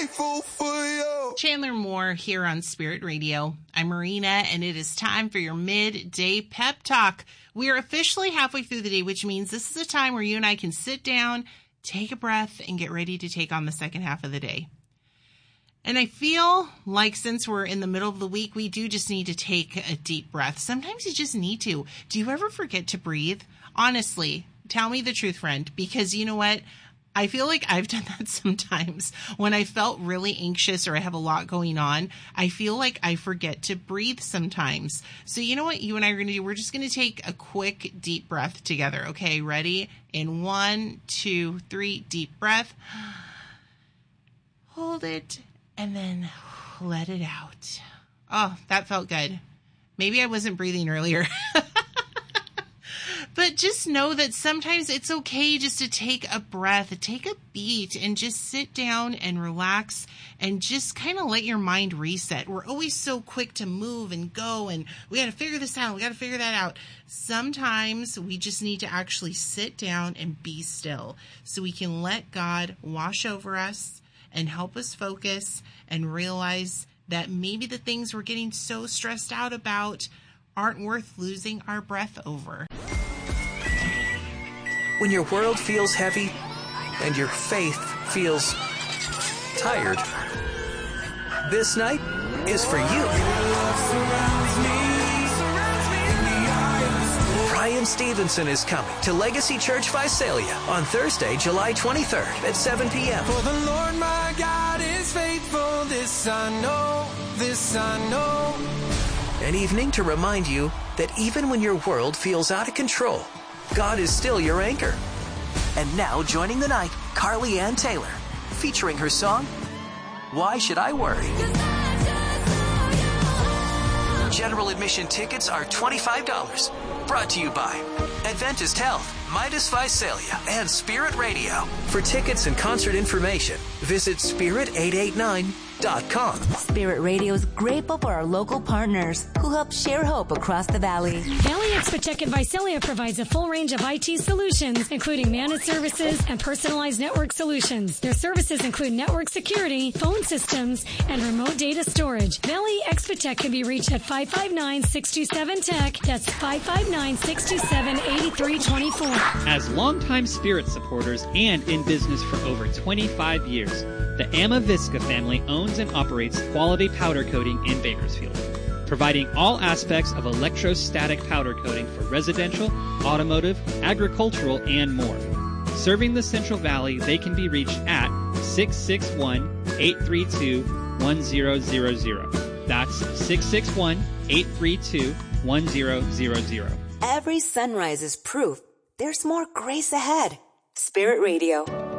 grateful for you. Chandler Moore here on Spirit Radio. I'm Marina, and it is time for your midday pep talk. We are officially halfway through the day, which means this is a time where you and I can sit down, take a breath, and get ready to take on the second half of the day. And I feel like since we're in the middle of the week, we do just need to take a deep breath. Sometimes you just need to. Do you ever forget to breathe? Honestly, tell me the truth, friend, because you know what? I feel like I've done that sometimes when I felt really anxious or I have a lot going on. I feel like I forget to breathe sometimes. So you know what you and I are going to do? We're just going to take a quick deep breath together. Okay, ready? In 1, 2, 3, deep breath. Hold it. And then let it out. Oh, that felt good. Maybe I wasn't breathing earlier. But just know that sometimes it's okay just to take a breath, take a beat, and just sit down and relax and just kind of let your mind reset. We're always so quick to move and go, and we got to figure this out. We got to figure that out. Sometimes we just need to actually sit down and be still so we can let God wash over us and help us focus and realize that maybe the things we're getting so stressed out about aren't worth losing our breath over. When your world feels heavy and your faith feels tired, this night is for you. Brian Stevenson is coming to Legacy Church Visalia on Thursday, July 23rd at 7 p.m. For the Lord my God is faithful, this I know, this I know. An evening to remind you that even when your world feels out of control, God is still your anchor. And now joining the night, Carly Ann Taylor, featuring her song, Why Should I Worry? General admission tickets are $25. Brought to you by Adventist Health, Midas Visalia, and Spirit Radio. For tickets and concert information, visit spirit889.com. Spirit Radio is grateful for our local partners who help share hope across the valley. Valley Expotech in Visalia provides a full range of IT solutions, including managed services and personalized network solutions. Their services include network security, phone systems, and remote data storage. Valley Expotech can be reached at 559-627-TECH. That's 559-627-8324. As longtime Spirit supporters and in business for over 25 years, the Amavisca family owns and operates Quality Powder Coating in Bakersfield, providing all aspects of electrostatic powder coating for residential, automotive, agricultural, and more. Serving the Central Valley, they can be reached at 661-832-1000. That's 661-832-1000. Every sunrise is proof there's more grace ahead. Spirit Radio.